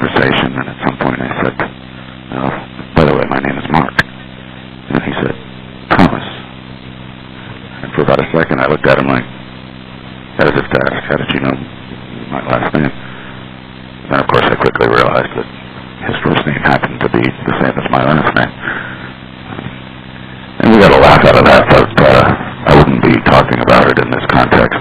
conversation, and at some point I said, oh, by the way, my name is Mark. And he said, Thomas. And for about a second I looked at him like, as if to ask, how did you know my last name? And of course I quickly realized that his first name happened to be the same as my last name. And we got a laugh out of that, but I wouldn't be talking about it in this context